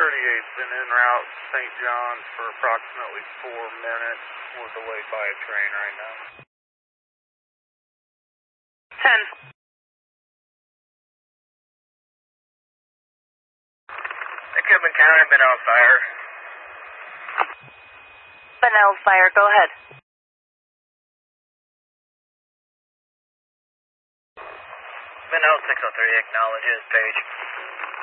38's been en route to St. John's for approximately 4 minutes. We're delayed by a train right now. 10. Equipment counter, been on fire. Benel fire, go ahead. Benel 603 acknowledges, page.